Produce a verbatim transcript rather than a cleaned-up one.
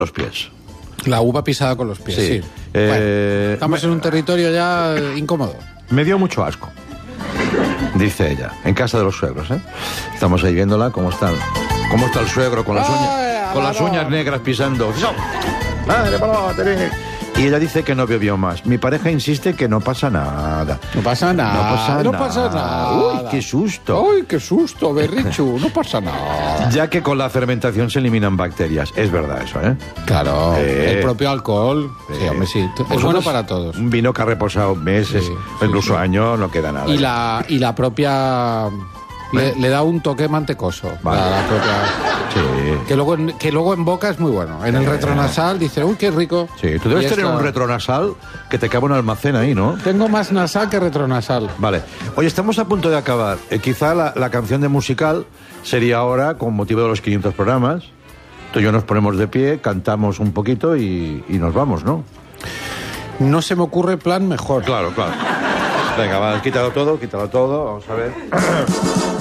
los pies. La uva pisada con los pies, sí. Sí. sí. Eh, bueno, estamos me, en un territorio ya incómodo. Me dio mucho asco, dice ella, en casa de los suegros, ¿eh? Estamos ahí viéndola, cómo está, cómo está el suegro con las Ay, uñas, con no, las no. uñas negras pisando. Madre, madre. Y ella dice que no bebió más. Mi pareja insiste que no pasa nada. No pasa nada. No pasa no nada. pasa nada. Uy, qué susto. Uy, qué susto, Berrichu. No pasa nada. Ya que con la fermentación se eliminan bacterias. Es verdad eso, ¿eh? Claro, Eh, el propio alcohol. Sí, hombre, sí. Es Vosotros, bueno para todos. Un vino que ha reposado meses, Sí, o sí, incluso sí. años, no queda nada. Y la, y la propia... Le, le da un toque mantecoso. Vale. La, la propia, Sí. que, luego, en- que luego en boca es muy bueno. En el retronasal dice, uy, qué rico. Sí, tú debes Y es tener la- un retronasal que te cabe un almacén ahí, ¿no? Tengo más nasal que retronasal. Vale. Oye, estamos a punto de acabar. Eh, quizá la, la canción de musical sería ahora, con motivo de los quinientos programas. Tú y yo nos ponemos de pie, cantamos un poquito y, y nos vamos, ¿no? No se me ocurre plan mejor. Claro, claro. Venga, va, quítalo todo, quítalo todo. Vamos a ver.